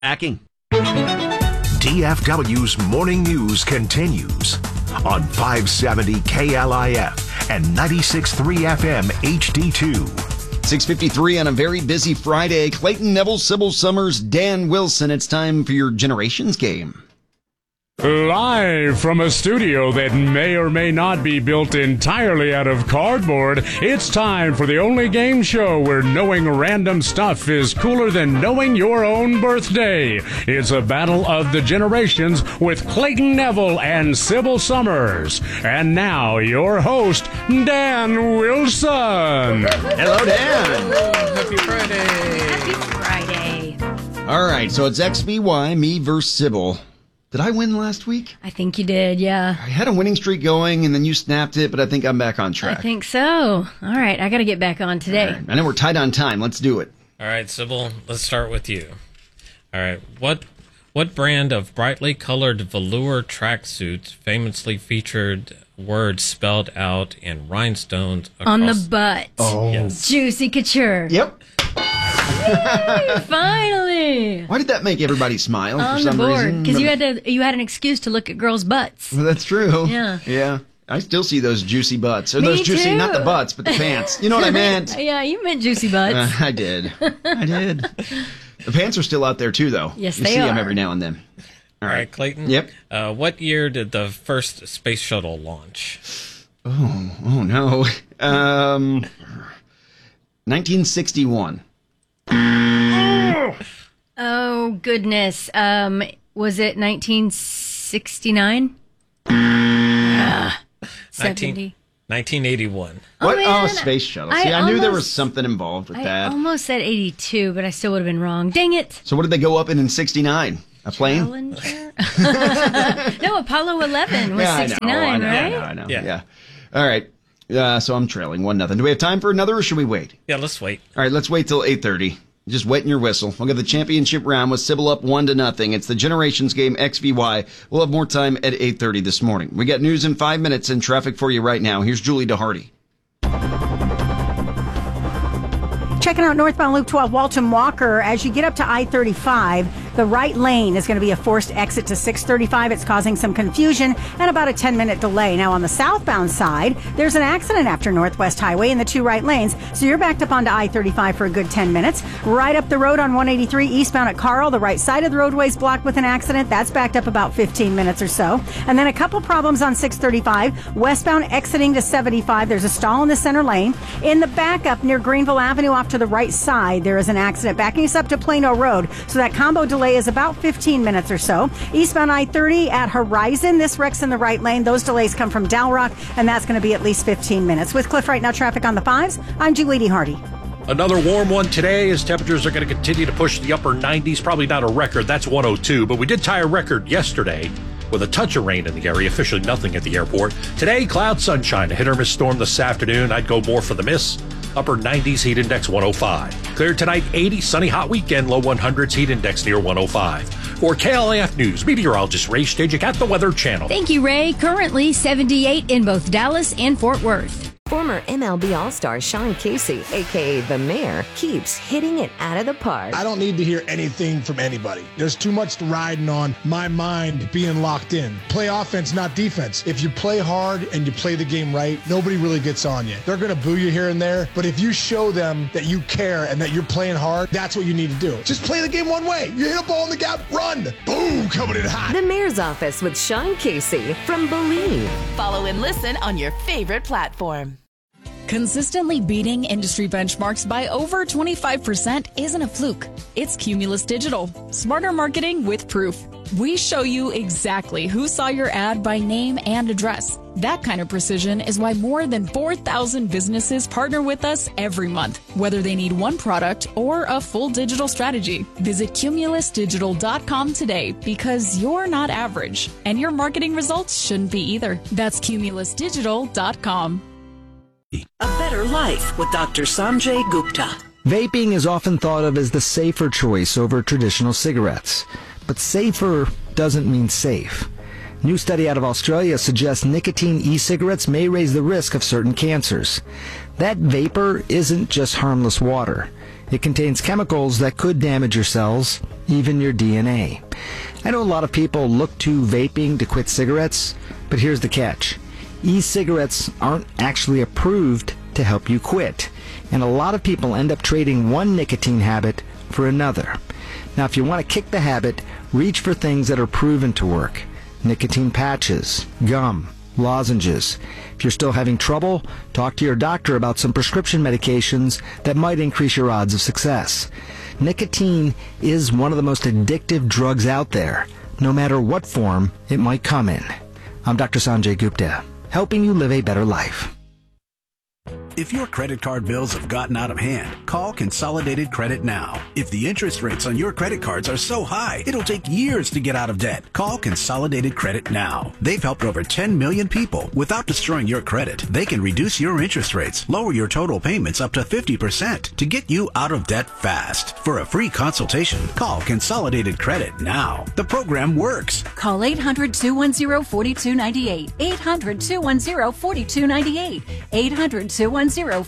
Hacking. DFW's morning news continues on 570 KLIF and 96.3 FM HD2. 6:53 on a very busy Friday. Clayton Neville, Sybil Summers, Dan Wilson. It's time for your Generations game. Live from a studio that may or may not be built entirely out of cardboard, it's time for the only game show where knowing random stuff is cooler than knowing your own birthday. It's a battle of the generations with Clayton Neville and Sybil Summers. And now, your host, Dan Wilson. Hello, Dan. Happy Friday. Happy Friday. All right, so it's XBY, me versus Sybil. Did I win last week? I think you did, yeah. I had a winning streak going, and then you snapped it, but I think I'm back on track. I think so. All right, I got to get back on today. Right. I know we're tight on time. Let's do it. All right, Sybil, let's start with you. All right, what brand of brightly colored velour tracksuits famously featured words spelled out in rhinestones across... On the butt. Oh. Yes. Juicy Couture. Yep. Yay, finally. Why did that make everybody smile On for the some board. reason? Because you had an excuse to look at girls' butts. Well, that's true. Yeah. Yeah. I still see those juicy butts. Or Me those juicy, too. not the butts, but the pants. You know what I meant? Yeah, you meant juicy butts. I did. The pants are still out there, too, though. Yes, you they see are. them every now and then. All right, Clayton. Yep. What year did the first space shuttle launch? Oh no. 1961. Oh, goodness. Was it 1969? 70. 1981. What? man. Space shuttle. See, I knew there was almost- something involved with I that. almost said 82, but I still would have been wrong. Dang it. So what did they go up in 69? A plane? Challenger? No, Apollo 11 was Yeah, 69, right? I know. Yeah. Yeah. All right. So I'm trailing 1-0. Do we have time for another, or should we wait? Yeah, let's wait. All right, let's wait till 8:30. Just wetting your whistle. We'll get the championship round with Sybil up 1-0. It's the Generations game XVY. We'll have more time at 8:30 this morning. We got news in 5 minutes and traffic for you right now. Here's Julie DeHardy. Checking out northbound Loop 12, Walton Walker. As you get up to I-35, the right lane is going to be a forced exit to 635. It's causing some confusion and about a 10-minute delay. Now, on the southbound side, there's an accident after Northwest Highway in the two right lanes, so you're backed up onto I-35 for a good 10 minutes. Right up the road on 183 eastbound at Carl, the right side of the roadway is blocked with an accident. That's backed up about 15 minutes or so. And then a couple problems on 635, westbound exiting to 75. There's a stall in the center lane. In the backup near Greenville Avenue off to the right side, there is an accident backing us up to Plano Road. So that combo delay is about 15 minutes or so. Eastbound I-30 at Horizon, this wreck's in the right lane. Those delays come from Dow Rock, and that's going to be at least 15 minutes. With Cliff Right Now traffic on the 5s, I'm Julie DeHardy. Another warm one today as temperatures are going to continue to push the upper 90s. Probably not a record, that's 102, but we did tie a record yesterday with a touch of rain in the area, officially nothing at the airport. Today, cloud sunshine, a hit or miss storm this afternoon. I'd go more for the miss. Upper 90s, heat index 105. Clear tonight, 80, sunny, hot weekend, low 100s, heat index near 105. For KLIF News, meteorologist Ray Stajic at the Weather Channel. Thank you, Ray. Currently 78 in both Dallas and Fort Worth. Former MLB All-Star Sean Casey, a.k.a. The Mayor, keeps hitting it out of the park. I don't need to hear anything from anybody. There's too much riding on my mind being locked in. Play offense, not defense. If you play hard and you play the game right, nobody really gets on you. They're going to boo you here and there, but if you show them that you care and that you're playing hard, that's what you need to do. Just play the game one way. You hit a ball in the gap, run. Boom, coming in hot. The Mayor's Office with Sean Casey from Believe. Follow and listen on your favorite platform. Consistently beating industry benchmarks by over 25% isn't a fluke. It's Cumulus Digital. Smarter marketing with proof. We show you exactly who saw your ad by name and address. That kind of precision is why more than 4,000 businesses partner with us every month, whether they need one product or a full digital strategy. Visit cumulusdigital.com today because you're not average, and your marketing results shouldn't be either. That's cumulusdigital.com. A better life with Dr. Sanjay Gupta. Vaping is often thought of as the safer choice over traditional cigarettes. But safer doesn't mean safe. New study out of Australia suggests nicotine e-cigarettes may raise the risk of certain cancers. That vapor isn't just harmless water. It contains chemicals that could damage your cells even your DNA. I know a lot of people look to vaping to quit cigarettes, but here's the catch. E-cigarettes aren't actually approved to help you quit, and a lot of people end up trading one nicotine habit for another. Now, if you want to kick the habit, reach for things that are proven to work. Nicotine patches, gum, lozenges. If you're still having trouble, talk to your doctor about some prescription medications that might increase your odds of success. Nicotine is one of the most addictive drugs out there, no matter what form it might come in. I'm Dr. Sanjay Gupta, helping you live a better life. If your credit card bills have gotten out of hand, call Consolidated Credit now. If the interest rates on your credit cards are so high, it'll take years to get out of debt. Call Consolidated Credit now. They've helped over 10 million people without destroying your credit. They can reduce your interest rates, lower your total payments up to 50% to get you out of debt fast. For a free consultation, call Consolidated Credit now. The program works. Call 800-210-4298. 800-210-4298. 800-210-4298.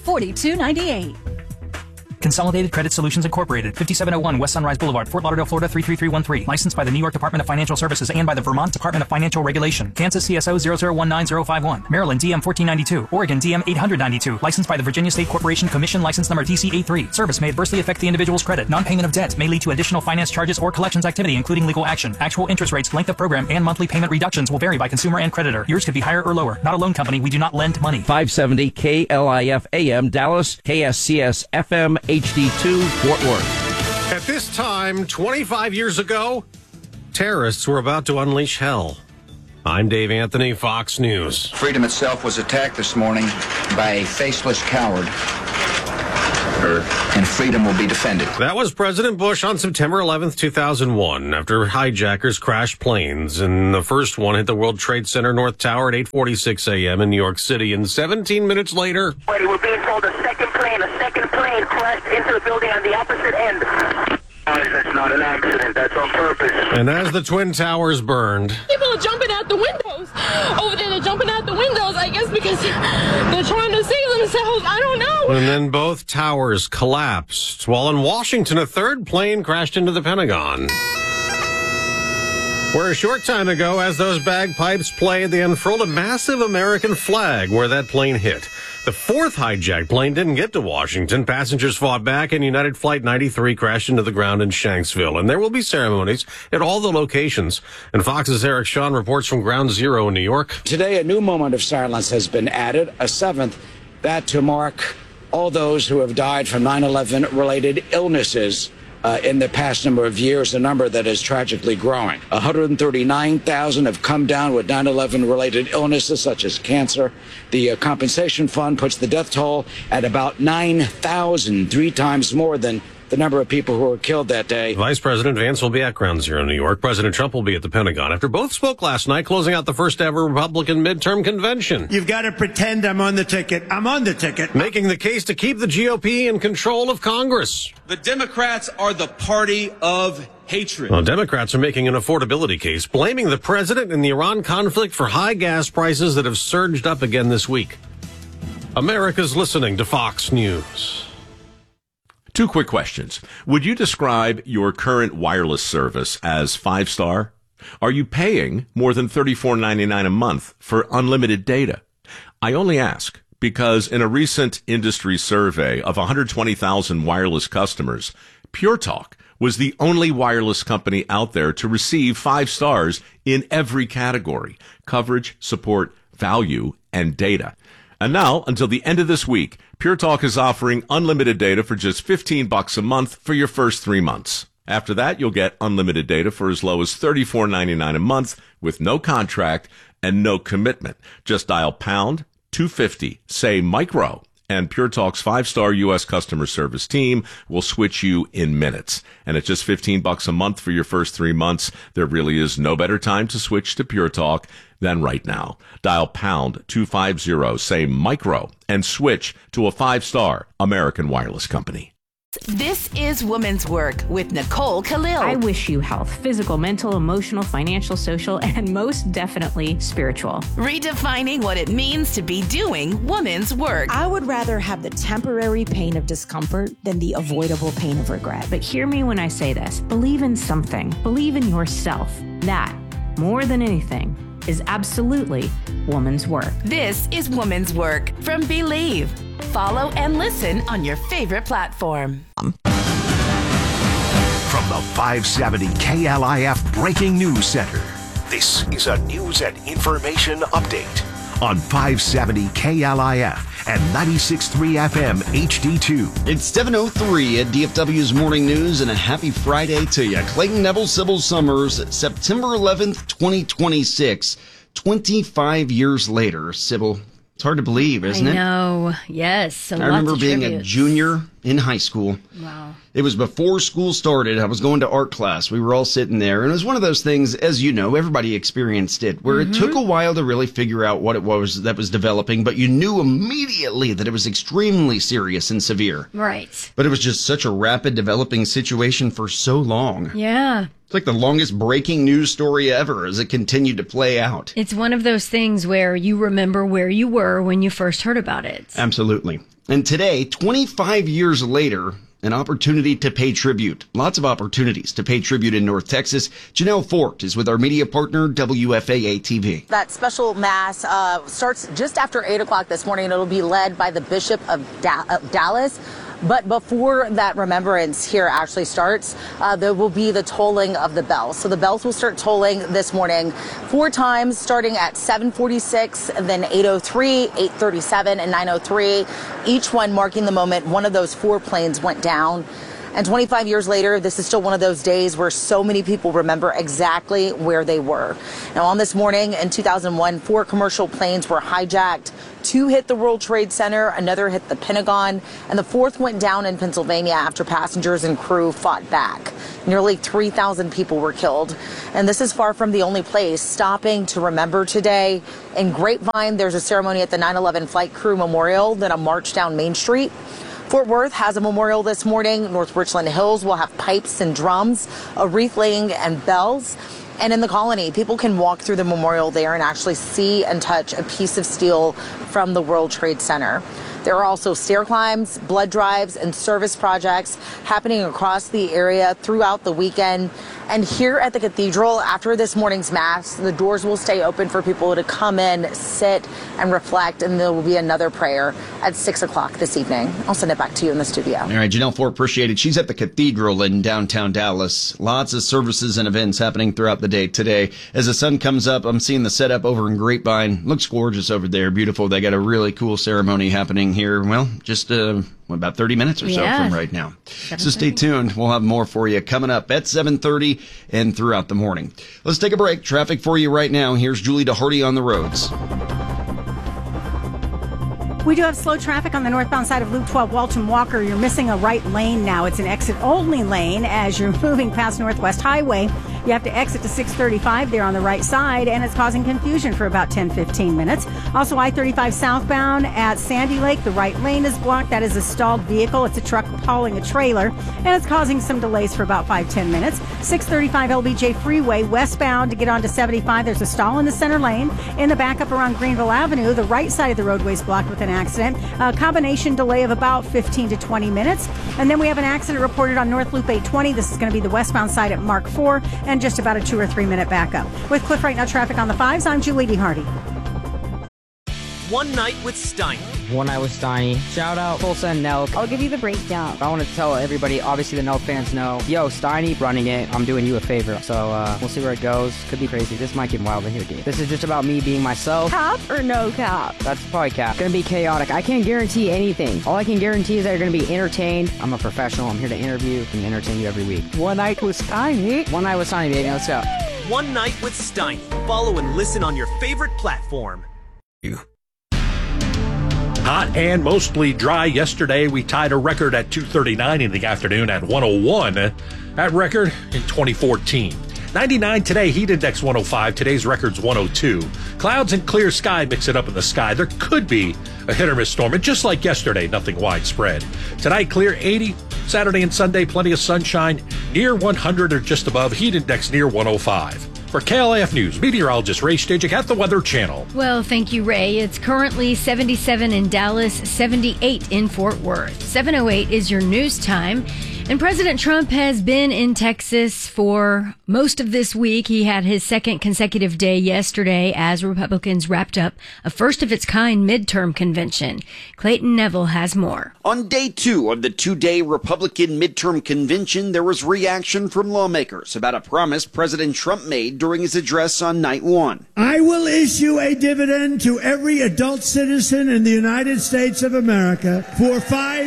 Consolidated Credit Solutions Incorporated, 5701 West Sunrise Boulevard, Fort Lauderdale, Florida 33313. Licensed by the New York Department of Financial Services and by the Vermont Department of Financial Regulation. Kansas CSO 0019051. Maryland DM 1492. Oregon DM 892. Licensed by the Virginia State Corporation Commission, license number DC83. Service may adversely affect the individual's credit. Non-payment of debt may lead to additional finance charges or collections activity, including legal action. Actual interest rates, length of program, and monthly payment reductions will vary by consumer and creditor. Yours could be higher or lower. Not a loan company. We do not lend money. 570 KLIF AM Dallas, KSCS FM HD2 Fort Worth. At this time, 25 years ago, terrorists were about to unleash hell. I'm Dave Anthony, Fox News. Freedom itself was attacked this morning by a faceless coward. And freedom will be defended. That was President Bush on September 11th, 2001, after hijackers crashed planes. And the first one hit the World Trade Center North Tower at 8:46 a.m. in New York City. And 17 minutes later... We're being told a second plane crashed into the building on the opposite end. That's not an accident. That's on purpose. And as the Twin Towers burned... People are jumping out the windows. Over there, they're jumping out the windows, I guess, because they're trying to save themselves. I don't know. And then both towers collapsed. While in Washington, a third plane crashed into the Pentagon. Where a short time ago, as those bagpipes played, they unfurled a massive American flag where that plane hit. The fourth hijacked plane didn't get to Washington. Passengers fought back, and United Flight 93 crashed into the ground in Shanksville. And there will be ceremonies at all the locations. And Fox's Eric Shawn reports from Ground Zero in New York. Today, a new moment of silence has been added, a seventh, that to mark all those who have died from 9/11-related illnesses in the past number of years, a number that is tragically growing. 139,000 have come down with 9/11-related illnesses such as cancer. The compensation fund puts the death toll at about 9,000, 3 times more than the number of people who were killed that day. Vice President Vance will be at Ground Zero in New York. President Trump will be at the Pentagon after both spoke last night, closing out the first ever Republican midterm convention. You've got to pretend I'm on the ticket. I'm on the ticket. Making the case to keep the GOP in control of Congress. The Democrats are the party of hatred. Well, Democrats are making an affordability case, blaming the president and the Iran conflict for high gas prices that have surged up again this week. America's listening to Fox News. 2 quick questions. Would you describe your current wireless service as 5-star? Are you paying more than $34.99 a month for unlimited data? I only ask because in a recent industry survey of 120,000 wireless customers, Pure Talk was the only wireless company out there to receive 5 stars in every category: coverage, support, value, and data. And now, until the end of this week, Pure Talk is offering unlimited data for just $15 a month for your first 3 months. After that, you'll get unlimited data for as low as $34.99 a month with no contract and no commitment. Just dial pound 250, say micro, and Pure Talk's 5-star U.S. customer service team will switch you in minutes. And at just $15 a month for your first 3 months, there really is no better time to switch to Pure Talk than right now. Dial pound 250, say micro, and switch to a 5-star American wireless company. This is Woman's Work with Nicole Khalil. I wish you health, physical, mental, emotional, financial, social, and most definitely spiritual. Redefining what it means to be doing woman's work. I would rather have the temporary pain of discomfort than the avoidable pain of regret. But hear me when I say this. Believe in something. Believe in yourself. That, more than anything, is absolutely woman's work. This is Woman's Work from Believe. Follow and listen on your favorite platform. From the 570 KLIF Breaking News Center, this is a news and information update on 570 KLIF and 96.3 FM HD2. It's 7:03 at DFW's Morning News, and a happy Friday to you. Clayton Neville Sybil Summers, September 11th, 2026. 25 years later, Sybil. It's hard to believe, isn't it? I know. Yes. I remember being a junior in high school. Wow. It was before school started. I was going to art class. We were all sitting there. And it was one of those things, as you know, everybody experienced it, where it took a while to really figure out what it was that was developing. But you knew immediately that it was extremely serious and severe. Right. But it was just such a rapid developing situation for so long. Yeah. It's like the longest breaking news story ever as it continued to play out. It's one of those things where you remember where you were when you first heard about it. Absolutely. And today, 25 years later, an opportunity to pay tribute. Lots of opportunities to pay tribute in North Texas. Janelle Fort is with our media partner, WFAA-TV. That special mass starts just after 8 o'clock this morning. It'll be led by the Bishop of Dallas. But before that remembrance here actually starts, there will be the tolling of the bells. So the bells will start tolling this morning 4 times, starting at 7:46, then 8:03, 8:37, and 9:03, each one marking the moment one of those 4 planes went down. And 25 years later, this is still one of those days where so many people remember exactly where they were. Now, on this morning in 2001, 4 commercial planes were hijacked. 2 hit the World Trade Center, another hit the Pentagon, and the 4th went down in Pennsylvania after passengers and crew fought back. Nearly 3,000 people were killed. And this is far from the only place stopping to remember today. In Grapevine, there's a ceremony at the 9/11 Flight Crew Memorial, then a march down Main Street. Fort Worth has a memorial this morning. North Richland Hills will have pipes and drums, a wreath laying, and bells. And in the Colony, people can walk through the memorial there and actually see and touch a piece of steel from the World Trade Center. There are also stair climbs, blood drives, and service projects happening across the area throughout the weekend. And here at the cathedral, after this morning's mass, the doors will stay open for people to come in, sit, and reflect. And there will be another prayer at 6 o'clock this evening. I'll send it back to you in the studio. All right, Janelle Fort, appreciate it. She's at the cathedral in downtown Dallas. Lots of services and events happening throughout the day today. As the sun comes up, I'm seeing the setup over in Grapevine. Looks gorgeous over there. Beautiful. They got a really cool ceremony happening here. Well, just about 30 minutes or so from right now. So stay tuned. We'll have more for you coming up at 7:30 and throughout the morning. Let's take a break. Traffic for you right now. Here's Julie DeHardy on the roads. We do have slow traffic on the northbound side of Loop 12, Walton Walker. You're missing a right lane now. It's an exit-only lane as you're moving past Northwest Highway. You have to exit to 635 there on the right side, and it's causing confusion for about 10-15 minutes. Also, I-35 southbound at Sandy Lake. The right lane is blocked. That is a stalled vehicle. It's a truck hauling a trailer, and it's causing some delays for about 5-10 minutes. 635 LBJ Freeway westbound to get onto 75. There's a stall in the center lane. In the backup around Greenville Avenue, the right side of the roadway is blocked with an accident. A combination delay of about 15 to 20 minutes. And then we have an accident reported on North Loop 820. This is going to be the westbound side at Mark 4, and just about a 2 or 3 minute backup. With Cliff Right Now traffic on the 5s, I'm Julie DeHardy. One Night with Steiny. One Night with Steiny. Shout out Tulsa and Nelk. I'll give you the breakdown. I want to tell everybody, obviously the Nelk fans know, yo, Steiny running it. I'm doing you a favor. So we'll see where it goes. Could be crazy. This might get wild in here, dude. This is just about me being myself. Cap or no cap? That's probably cap. Gonna be chaotic. I can't guarantee anything. All I can guarantee is that you're gonna be entertained. I'm a professional. I'm here to interview and entertain you every week. One Night with Steiny. One Night with Steiny, baby. Let's go. One Night with Steiny. Follow and listen on your favorite platform. Hot and mostly dry yesterday. We tied a record at 2:39 in the afternoon at 101. That record in 2014. 99 today, heat index 105. Today's record's 102. Clouds and clear sky mix it up in the sky. There could be a hit or miss storm. And just like yesterday, nothing widespread. Tonight, clear 80. Saturday and Sunday, plenty of sunshine, near 100 or just above, heat index near 105. For KLIF News, meteorologist Ray Stagik at the Weather Channel. Well, thank you, Ray. It's currently 77 in Dallas, 78 in Fort Worth. 7:08 is your news time. And President Trump has been in Texas for most of this week. He had his second consecutive day yesterday as Republicans wrapped up a first-of-its-kind midterm convention. Clayton Neville has more. On day 2 of the 2-day Republican midterm convention, there was reaction from lawmakers about a promise President Trump made during his address on night 1. I will issue a dividend to every adult citizen in the United States of America for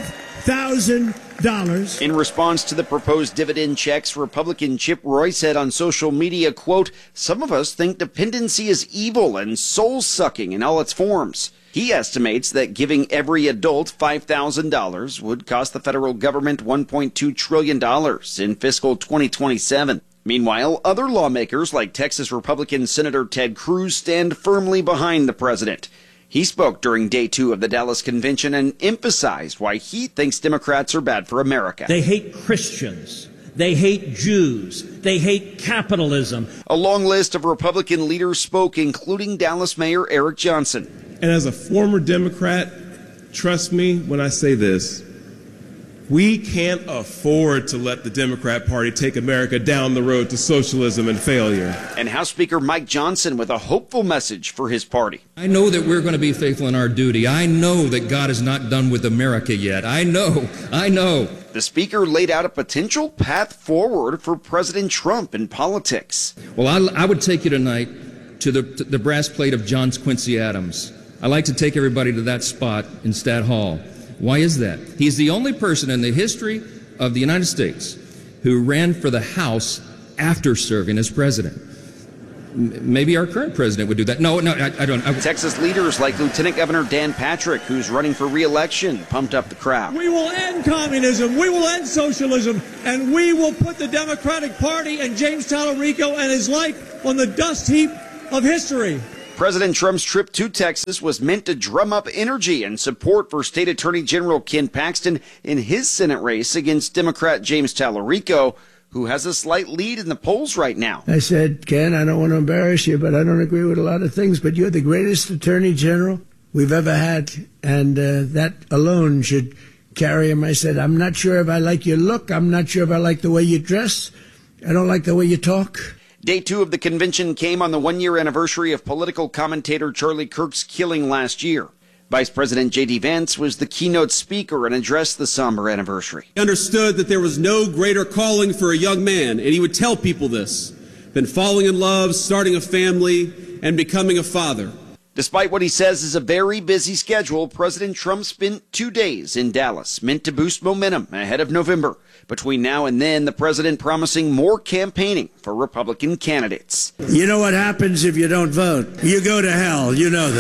$5,000. In response to the proposed dividend checks, Republican Chip Roy said on social media, quote, "Some of us think dependency is evil and soul-sucking in all its forms." He estimates that giving every adult $5,000 would cost the federal government $1.2 trillion in fiscal 2027. Meanwhile, other lawmakers like Texas Republican Senator Ted Cruz stand firmly behind the president. He spoke during day 2 of the Dallas convention and emphasized why he thinks Democrats are bad for America. They hate Christians. They hate Jews. They hate capitalism. A long list of Republican leaders spoke, including Dallas Mayor Eric Johnson. And as a former Democrat, trust me when I say this, we can't afford to let the Democrat Party take America down the road to socialism and failure. And House Speaker Mike Johnson with a hopeful message for his party. I know that we're going to be faithful in our duty. I know that God is not done with America yet. I know. The speaker laid out a potential path forward for President Trump in politics. Well, I would take you tonight to the brass plate of John Quincy Adams. I like to take everybody to that spot in Stat Hall. Why is that? He's the only person in the history of the United States who ran for the House after serving as president. Maybe our current president would do that. No, I don't. Texas leaders like Lieutenant Governor Dan Patrick, who's running for re-election, pumped up the crowd. We will end communism, we will end socialism, and we will put the Democratic Party and James Talarico and his like on the dust heap of history. President Trump's trip to Texas was meant to drum up energy and support for State Attorney General Ken Paxton in his Senate race against Democrat James Talarico, who has a slight lead in the polls right now. I said, Ken, I don't want to embarrass you, but I don't agree with a lot of things, but you're the greatest Attorney General we've ever had, and that alone should carry him. I said, I'm not sure if I like your look. I'm not sure if I like the way you dress. I don't like the way you talk. Day 2 of the convention came on the 1-year anniversary of political commentator Charlie Kirk's killing last year. Vice President J.D. Vance was the keynote speaker and addressed the somber anniversary. He understood that there was no greater calling for a young man, and he would tell people this, than falling in love, starting a family, and becoming a father. Despite what he says is a very busy schedule, President Trump spent 2 days in Dallas, meant to boost momentum ahead of November. Between now and then, the president promising more campaigning for Republican candidates. You know what happens if you don't vote? You go to hell. You know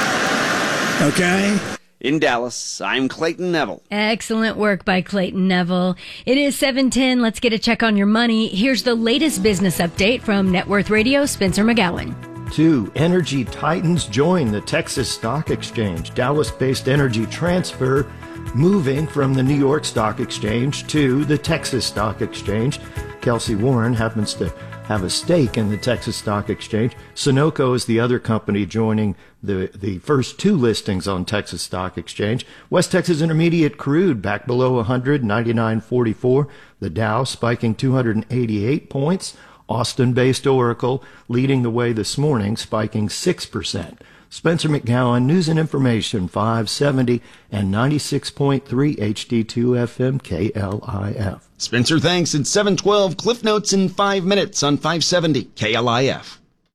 that. Okay? In Dallas, I'm Clayton Neville. Excellent work by Clayton Neville. It is 7:10. Let's get a check on your money. Here's the latest business update from Net Worth Radio, Spencer McGowan. 2 energy titans join the Texas Stock Exchange. Dallas-based Energy Transfer moving from the New York Stock Exchange to the Texas Stock Exchange. Kelsey Warren happens to have a stake in the Texas Stock Exchange. Sunoco is the other company joining the first 2 listings on Texas Stock Exchange. West Texas Intermediate crude back below 100, 99.44. The Dow spiking 288 points. Austin-based Oracle leading the way this morning, spiking 6%. Spencer McGowan, News and Information, 570 and 96.3 HD2 FM KLIF. Spencer, thanks. It's 7:12. Cliff Notes in 5 minutes on 570 KLIF.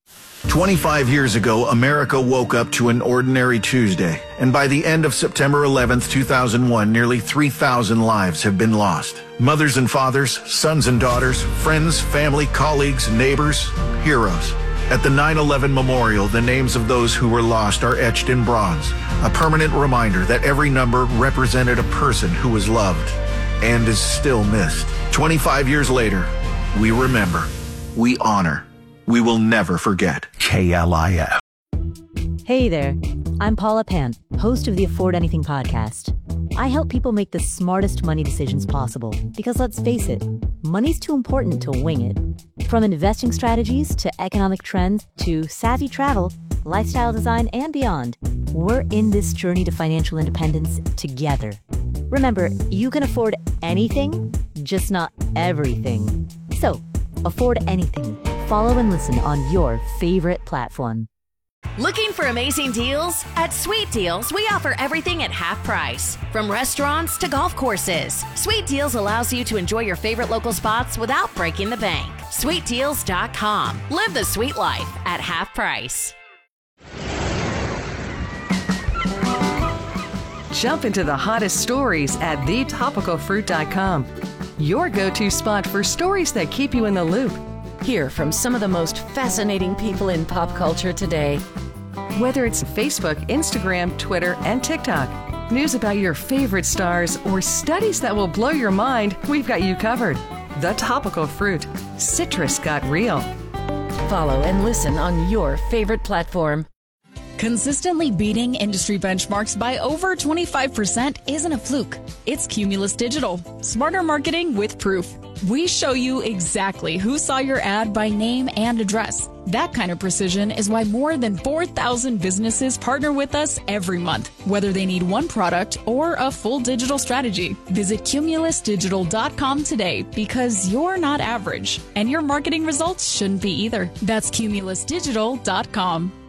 25 years ago, America woke up to an ordinary Tuesday, and by the end of September 11th, 2001, nearly 3,000 lives have been lost. Mothers and fathers, sons and daughters, friends, family, colleagues, neighbors, heroes. At the 9/11 Memorial, the names of those who were lost are etched in bronze, a permanent reminder that every number represented a person who was loved and is still missed. 25 years later, we remember, we honor, we will never forget. KLIF. Hey there, I'm Paula Pan, host of the Afford Anything podcast. I help people make the smartest money decisions possible because, let's face it, money's too important to wing it. From investing strategies to economic trends to savvy travel, lifestyle design, and beyond, we're in this journey to financial independence together. Remember, you can afford anything, just not everything. So, afford anything. Follow and listen on your favorite platform. Looking for amazing deals? At Sweet Deals, we offer everything at half price. From restaurants to golf courses, Sweet Deals allows you to enjoy your favorite local spots without breaking the bank. SweetDeals.com. Live the sweet life at half price. Jump into the hottest stories at thetopicalfruit.com. Your go-to spot for stories that keep you in the loop. Hear from some of the most fascinating people in pop culture today. Whether it's Facebook, Instagram, Twitter, and TikTok, news about your favorite stars, or studies that will blow your mind, we've got you covered. The Topical Fruit. Citrus got real. Follow and listen on your favorite platform. Consistently beating industry benchmarks by over 25% isn't a fluke. It's Cumulus Digital. Smarter marketing with proof. We show you exactly who saw your ad by name and address. That kind of precision is why more than 4,000 businesses partner with us every month, whether they need one product or a full digital strategy. Visit cumulusdigital.com today because you're not average, and your marketing results shouldn't be either. That's cumulusdigital.com.